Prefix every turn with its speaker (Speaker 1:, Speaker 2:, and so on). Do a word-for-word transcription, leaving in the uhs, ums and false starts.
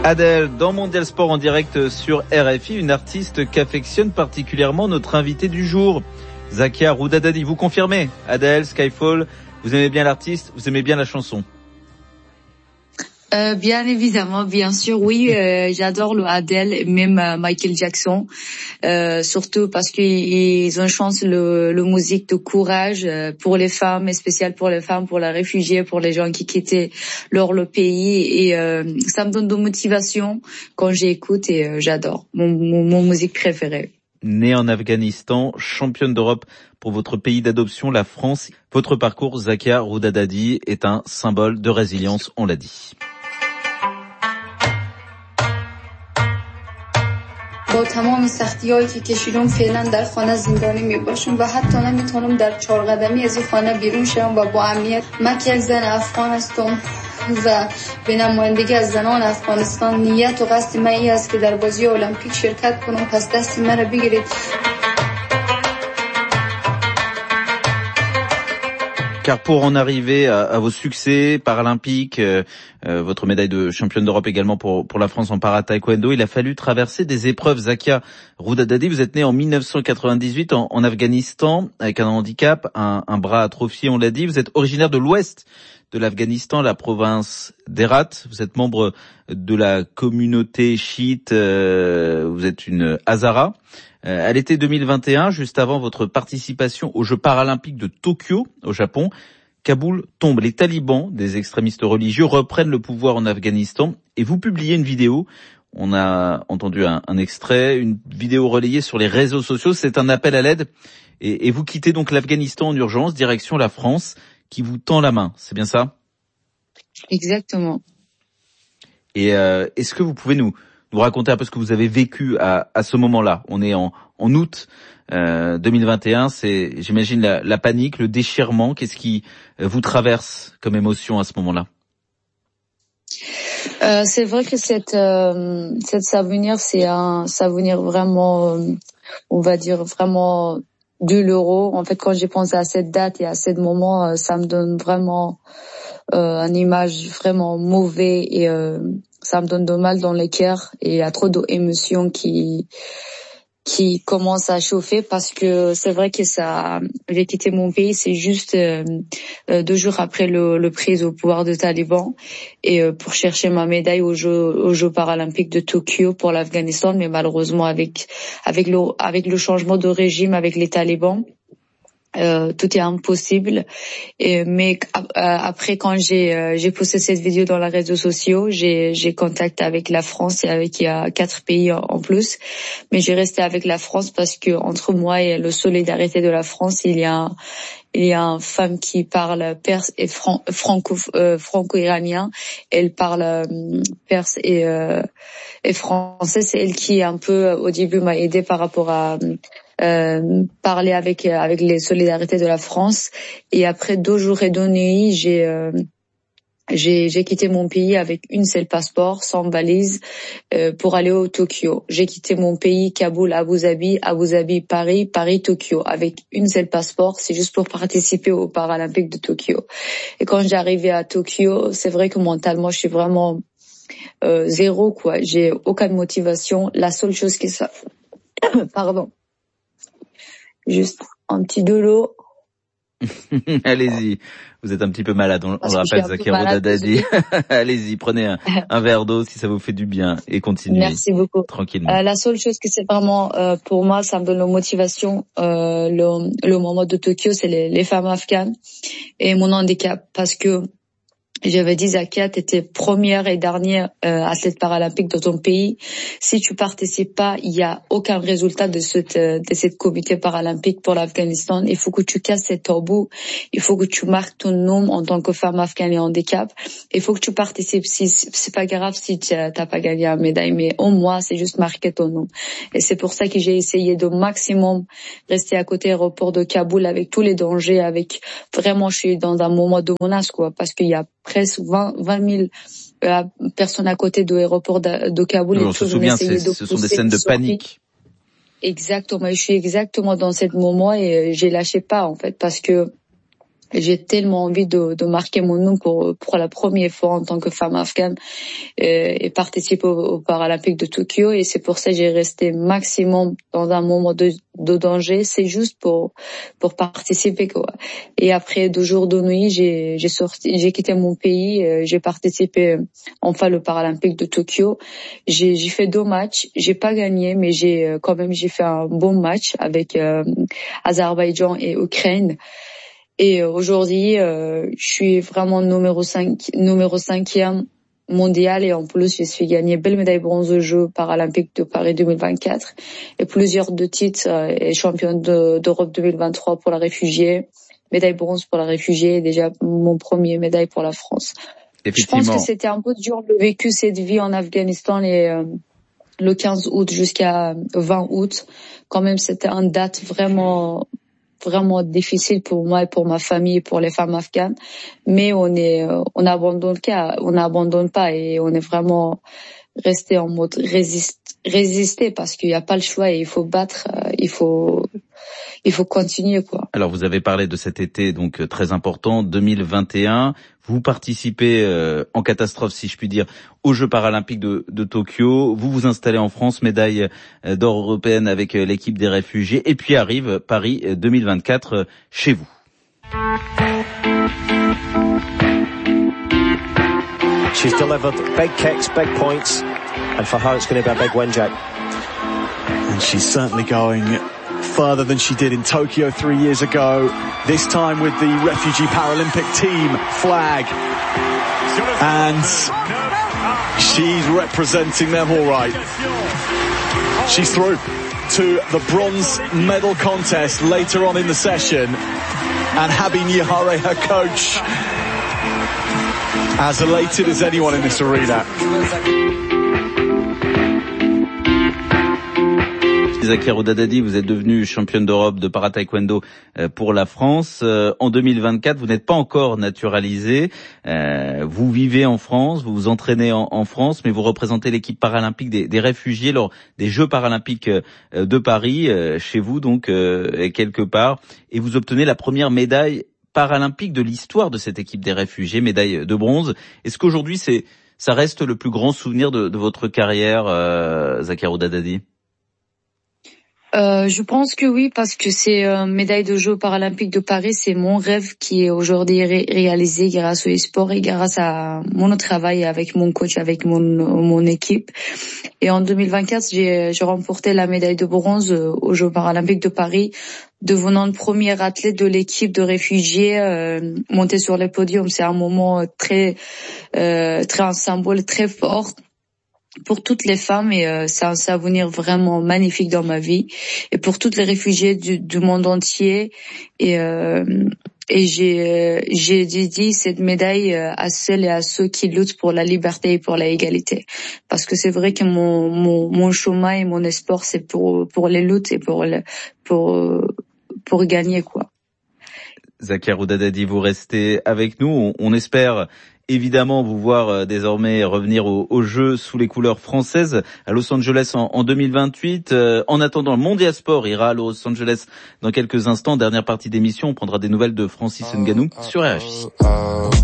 Speaker 1: Adèle, dans Mondial Sport en direct sur R F I, une artiste qu'affectionne particulièrement notre invité du jour, Zakia Roudadadi. Vous confirmez, Adèle, Skyfall, vous aimez bien l'artiste, vous aimez bien la chanson?
Speaker 2: Euh, bien évidemment, bien sûr, oui, euh, j'adore le Adele, même euh, Michael Jackson, euh, surtout parce qu'ils ont chance le, le musique de courage euh, pour les femmes, et spécial pour les femmes, pour les réfugiés, pour les gens qui quittaient leur le pays, et euh, ça me donne de motivation quand j'écoute et euh, j'adore, mon, mon, mon musique préférée.
Speaker 1: Née en Afghanistan, championne d'Europe pour votre pays d'adoption, la France, votre parcours, Zakia Roudadadi, est un symbole de résilience, on l'a dit.
Speaker 3: با تمام سختی‌هایی که کشیدم فعلا در خانه زندانی میباشم و حتی نمیتونم در چهار قدمی از این خانه بیرون شم و با امنیت. من که یک زن افغان هستم و به نمایندگی از زنان افغانستان نیت و قصد من این است که در بازی المپیک شرکت کنم، پس دست من رو بگیرید.
Speaker 1: Car pour en arriver à, à vos succès paralympiques, euh, euh, votre médaille de championne d'Europe également pour, pour la France en para-taekwondo, il a fallu traverser des épreuves. Zakia Roudadadi, vous êtes née en dix-neuf cent quatre-vingt-dix-huit en, en Afghanistan avec un handicap, un, un bras atrophié, on l'a dit. Vous êtes originaire de l'ouest de l'Afghanistan, la province d'Herat. Vous êtes membre de la communauté chiite, euh, vous êtes une Hazara. À l'été deux mille vingt et un, juste avant votre participation aux Jeux paralympiques de Tokyo, au Japon, Kaboul tombe. Les talibans, des extrémistes religieux, reprennent le pouvoir en Afghanistan et vous publiez une vidéo. On a entendu un, un extrait, une vidéo relayée sur les réseaux sociaux. C'est un appel à l'aide et, et vous quittez donc l'Afghanistan en urgence, direction la France, qui vous tend la main. C'est bien ça?
Speaker 2: Exactement.
Speaker 1: Et euh, est-ce que vous pouvez nous nous raconter un peu ce que vous avez vécu à, à ce moment-là? On est en, en août euh, deux mille vingt et un, c'est, j'imagine, la, la panique, le déchirement. Qu'est-ce qui vous traverse comme émotion à ce moment-là?
Speaker 2: Euh, c'est vrai que cette, euh, cette souvenir, c'est un souvenir vraiment, euh, on va dire vraiment douloureux. En fait, quand j'ai pensé à cette date et à ce moment, euh, ça me donne vraiment euh, une image vraiment mauvaise et euh, ça me donne de mal dans le cœur et il y a trop d'émotions qui qui commencent à chauffer parce que c'est vrai que ça, j'ai quitté mon pays, c'est juste euh, deux jours après le, le prise au pouvoir de Taliban et euh, pour chercher ma médaille aux Jeux, aux Jeux paralympiques de Tokyo pour l'Afghanistan, mais malheureusement avec avec le avec le changement de régime avec les talibans. Euh, tout est impossible. Et, mais euh, après, quand j'ai euh, j'ai posté cette vidéo dans les réseaux sociaux, j'ai j'ai contact avec la France et avec il y a quatre pays en, en plus. Mais j'ai resté avec la France parce que entre moi et la solidarité de la France, il y a un, il y a une femme qui parle perse et fran- franco euh, franco-iranien. Elle parle euh, perse et euh, et français. C'est elle qui un peu au début m'a aidé par rapport à Euh, parler avec avec les solidarités de la France et après deux jours et deux nuits j'ai euh, j'ai j'ai quitté mon pays avec une seule passeport sans valise euh, pour aller au Tokyo. J'ai quitté mon pays, Kaboul, Abu Dhabi, Abu Dhabi, Paris, Paris, Tokyo avec une seule passeport. C'est juste pour participer aux Paralympiques de Tokyo. Et quand j'ai arrivé à Tokyo, c'est vrai que mentalement je suis vraiment euh, zéro quoi. J'ai aucune motivation. La seule chose qui ça pardon. Juste un petit de l'eau.
Speaker 1: Allez-y, vous êtes un petit peu malade, on, on le rappelle, Zakia Roudadadi. Allez-y, prenez un, un verre d'eau si ça vous fait du bien et continuez.
Speaker 2: Merci beaucoup.
Speaker 1: Tranquillement.
Speaker 2: Euh, la seule chose que c'est vraiment euh, pour moi, ça me donne la motivation, euh, le, le moment de Tokyo, c'est les, les femmes afghanes et mon handicap parce que j'avais dit, Zakia, tu étais première et dernière euh, athlète paralympique dans ton pays. Si tu participes pas, il y a aucun résultat de cette de cette comité paralympique pour l'Afghanistan. Il faut que tu casses ces tabous. Il faut que tu marques ton nom en tant que femme afghane et handicap. Il faut que tu participes. Si c'est pas grave si tu t'as pas gagné la médaille, mais au moins c'est juste marquer ton nom. Et c'est pour ça que j'ai essayé de maximum rester à côté aéroport de Kaboul avec tous les dangers, avec vraiment je suis dans un moment de menace quoi, parce qu'il y a presque vingt mille euh, personnes à côté de l'aéroport de, de Kaboul.
Speaker 1: Oui, on se souvient, c'est, de ce sont des scènes de panique.
Speaker 2: Exactement, je suis exactement dans ce moment et j'ai lâché pas en fait parce que J'ai tellement envie de, de marquer mon nom pour pour la première fois en tant que femme afghane et, et participer aux, aux Paralympiques de Tokyo. Et c'est pour ça que j'ai resté maximum dans un moment de, de danger. C'est juste pour pour participer, quoi. Et après deux jours de nuit, j'ai j'ai sorti, j'ai quitté mon pays. J'ai participé enfin aux Paralympiques de Tokyo. J'ai j'ai fait deux matchs. J'ai pas gagné, mais j'ai quand même j'ai fait un bon match avec euh, Azerbaïdjan et Ukraine. Et aujourd'hui, euh, je suis vraiment numéro cinq, numéro cinquième mondial et en plus, je suis gagné belle médaille bronze aux Jeux paralympiques de Paris deux mille vingt-quatre et plusieurs de titres euh, et championne de, d'Europe deux mille vingt-trois pour la réfugiée, médaille bronze pour la réfugiée et déjà mon premier médaille pour la France. Je pense que c'était un peu dur de vécu cette vie en Afghanistan et euh, le quinze août jusqu'à vingt août. Quand même, c'était une date vraiment vraiment difficile pour moi et pour ma famille et pour les femmes afghanes, mais on est on n'abandonne pas, on n'abandonne pas et on est vraiment resté en mode résiste, résister parce qu'il n'y a pas le choix et il faut battre, il faut il faut continuer, quoi.
Speaker 1: Alors vous avez parlé de cet été donc très important deux mille vingt et un. Vous participez euh, en catastrophe, si je puis dire, aux Jeux paralympiques de, de Tokyo. Vous vous installez en France, médaille euh, d'or européenne avec euh, l'équipe des réfugiés. Et puis arrive Paris euh, deux mille vingt-quatre euh, chez vous.
Speaker 4: She's delivered big kicks, big points, and for her it's going to be a big win, Jack.
Speaker 5: And she's certainly going further than she did in Tokyo three years ago, this time with the Refugee Paralympic Team flag. And she's representing them all right. She's through to the bronze medal contest later on in the session. And Habi Nihare, her coach, as elated as anyone in this arena.
Speaker 1: Zakia Roudadadi, vous êtes devenue championne d'Europe de para-taekwondo pour la France. En deux mille vingt-quatre, vous n'êtes pas encore naturalisée. Vous vivez en France, vous vous entraînez en, en France, mais vous représentez l'équipe paralympique des, des réfugiés lors des Jeux paralympiques de Paris, chez vous donc, quelque part, et vous obtenez la première médaille paralympique de l'histoire de cette équipe des réfugiés, médaille de bronze. Est-ce qu'aujourd'hui, c'est, ça reste le plus grand souvenir de, de votre carrière, euh, Zakia Roudadadi ?
Speaker 2: Euh, je pense que oui, parce que c'est euh, médaille de Jeux paralympiques de Paris, c'est mon rêve qui est aujourd'hui ré- réalisé grâce au e-sport et grâce à mon travail avec mon coach, avec mon mon équipe. Et en deux mille vingt-quatre, j'ai, j'ai remporté la médaille de bronze aux Jeux paralympiques de Paris, devenant le premier athlète de l'équipe de réfugiés euh, monté sur le podium. C'est un moment très euh, très un symbole très fort pour toutes les femmes et euh, c'est un souvenir vraiment magnifique dans ma vie et pour toutes les réfugiés du, du monde entier et euh, et j'ai j'ai dédié cette médaille à celles et à ceux qui luttent pour la liberté et pour la égalité parce que c'est vrai que mon mon mon chemin et mon espoir c'est pour pour les luttes et pour le, pour pour gagner, quoi.
Speaker 1: Zakia Roudadadi, vous restez avec nous, on, on espère évidemment vous voir euh, désormais revenir au, au jeu sous les couleurs françaises à Los Angeles en, en deux mille vingt-huit. Euh, en attendant, le Mondiasport ira à Los Angeles dans quelques instants. Dernière partie d'émission, on prendra des nouvelles de Francis Ngannou sur R F I.